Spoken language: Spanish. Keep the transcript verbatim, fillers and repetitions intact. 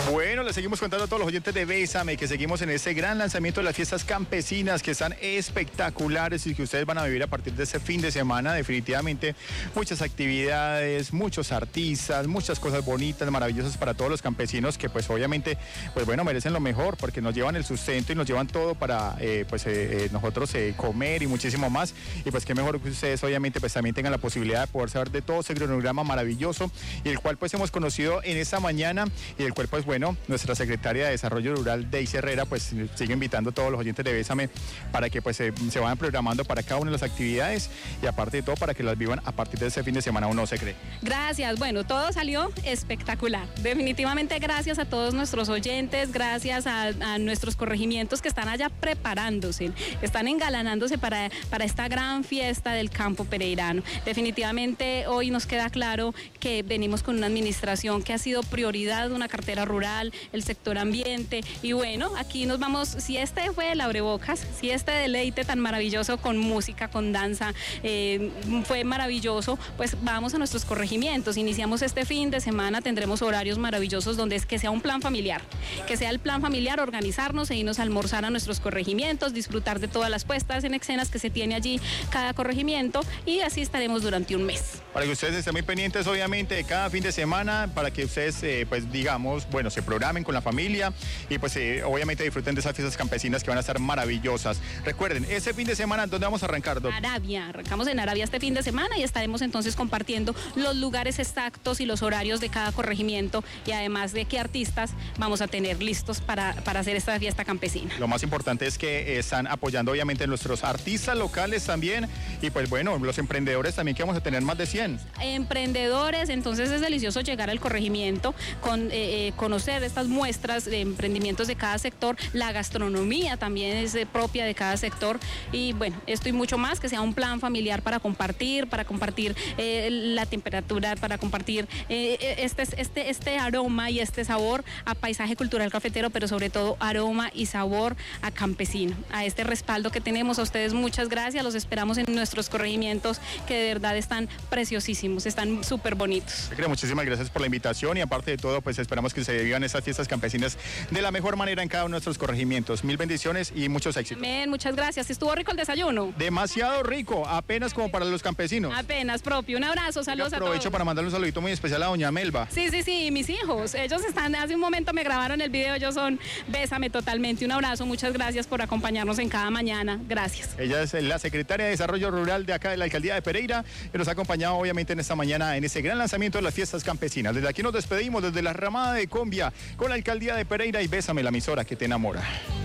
Bueno, les seguimos contando a todos los oyentes de Bésame que seguimos en ese gran lanzamiento de las fiestas campesinas que están espectaculares y que ustedes van a vivir a partir de ese fin de semana. Definitivamente muchas actividades, muchos artistas, muchas cosas bonitas, maravillosas para todos los campesinos que pues obviamente pues bueno merecen lo mejor porque nos llevan el sustento y nos llevan todo para eh, pues eh, eh, nosotros eh, comer y muchísimo más. Y pues qué mejor que ustedes obviamente pues también tengan la posibilidad de poder saber de todo ese cronograma maravilloso y el cual pues hemos conocido en esta mañana y el cual pues bueno, nuestra secretaria de Desarrollo Rural, Daisy Herrera, pues sigue invitando a todos los oyentes de Bésame para que pues se, se vayan programando para cada una de las actividades y aparte de todo para que las vivan a partir de ese fin de semana, uno se cree. Gracias, bueno, todo salió espectacular. Definitivamente gracias a todos nuestros oyentes, gracias a, a nuestros corregimientos que están allá preparándose, están engalanándose para, para esta gran fiesta del campo pereirano. Definitivamente hoy nos queda claro que venimos con una administración que ha sido prioridad, una cartera rural, el sector ambiente y bueno, aquí nos vamos, si este fue el abrebocas, si este deleite tan maravilloso con música, con danza, eh, fue maravilloso, pues vamos a nuestros corregimientos, iniciamos este fin de semana, tendremos horarios maravillosos donde es que sea un plan familiar, que sea el plan familiar, organizarnos e irnos a almorzar a nuestros corregimientos, disfrutar de todas las puestas en escenas que se tiene allí cada corregimiento y así estaremos durante un mes. Para que ustedes estén muy pendientes obviamente de cada fin de semana, para que ustedes eh, pues digamos, bueno, se programen con la familia y pues eh, obviamente disfruten de esas fiestas campesinas que van a estar maravillosas. Recuerden, ese fin de semana, ¿dónde vamos a arrancar, Doc? Arabia, arrancamos en Arabia este fin de semana y estaremos entonces compartiendo los lugares exactos y los horarios de cada corregimiento y además de qué artistas vamos a tener listos para, para hacer esta fiesta campesina. Lo más importante es que eh, están apoyando obviamente nuestros artistas locales también y pues bueno, los emprendedores también que vamos a tener más de cien. Emprendedores, entonces es delicioso llegar al corregimiento, con, eh, eh, conocer estas muestras de emprendimientos de cada sector, la gastronomía también es eh, propia de cada sector y bueno, esto y mucho más, que sea un plan familiar para compartir, para compartir eh, la temperatura, para compartir eh, este, este, este aroma y este sabor a paisaje cultural cafetero, pero sobre todo aroma y sabor a campesino, a este respaldo que tenemos. A ustedes muchas gracias, los esperamos en nuestros corregimientos que de verdad están preciosísimos, están súper bonitos. Muchísimas gracias por la invitación y aparte de todo pues esperamos que se vivan esas fiestas campesinas de la mejor manera en cada uno de nuestros corregimientos. Mil bendiciones y muchos éxitos. Amén, muchas gracias. ¿Estuvo rico el desayuno? Demasiado rico, apenas como para los campesinos. Apenas propio. Un abrazo, saludos a todos. Aprovecho para mandarle un saludito muy especial a doña Melba. Sí, sí, sí, mis hijos. Ellos están, hace un momento me grabaron el video, ellos son Bésame totalmente. Un abrazo, muchas gracias por acompañarnos en cada mañana. Gracias. Ella es la secretaria de Desarrollo Rural de acá de la Alcaldía de Pereira que nos ha acompañado obviamente en esta mañana en ese gran lanzamiento de las fiestas campesinas. Desde aquí nos despedimos desde la ramada de Combia con la Alcaldía de Pereira y Bésame, la emisora que te enamora.